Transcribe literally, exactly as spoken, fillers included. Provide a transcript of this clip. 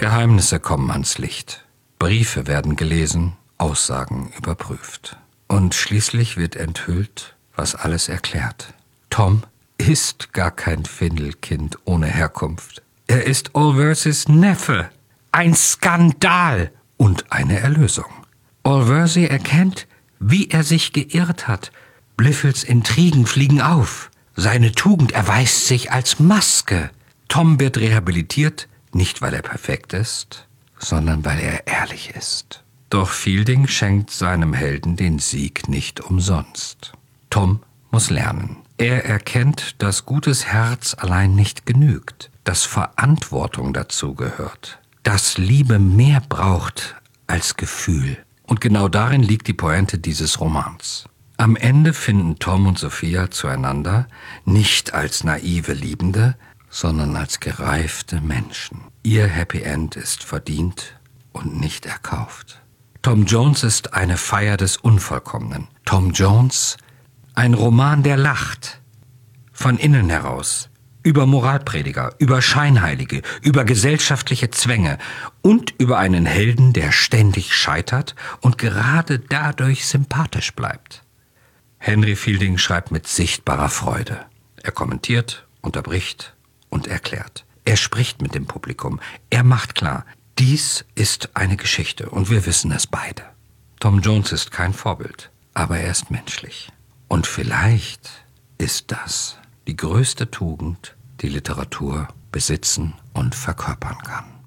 Geheimnisse kommen ans Licht. Briefe werden gelesen, Aussagen überprüft. Und schließlich wird enthüllt, was alles erklärt. Tom ist gar kein Findelkind ohne Herkunft. Er ist Allworthys Neffe. Ein Skandal und eine Erlösung. Allworthy erkennt, wie er sich geirrt hat. Blifils Intrigen fliegen auf. Seine Tugend erweist sich als Maske. Tom wird rehabilitiert, nicht weil er perfekt ist, sondern weil er ehrlich ist. Doch Fielding schenkt seinem Helden den Sieg nicht umsonst. Tom muss lernen. Er erkennt, dass gutes Herz allein nicht genügt, dass Verantwortung dazu gehört, dass Liebe mehr braucht als Gefühl. Und genau darin liegt die Pointe dieses Romans. Am Ende finden Tom und Sophia zueinander, nicht als naive Liebende, sondern als gereifte Menschen. Ihr Happy End ist verdient und nicht erkauft. Tom Jones ist eine Feier des Unvollkommenen. Tom Jones, ein Roman, der lacht. Von innen heraus. Über Moralprediger, über Scheinheilige, über gesellschaftliche Zwänge und über einen Helden, der ständig scheitert und gerade dadurch sympathisch bleibt. Henry Fielding schreibt mit sichtbarer Freude. Er kommentiert, unterbricht und erklärt. Er spricht mit dem Publikum. Er macht klar, dies ist eine Geschichte und wir wissen es beide. Tom Jones ist kein Vorbild, aber er ist menschlich. Und vielleicht ist das die größte Tugend, die Literatur besitzen und verkörpern kann.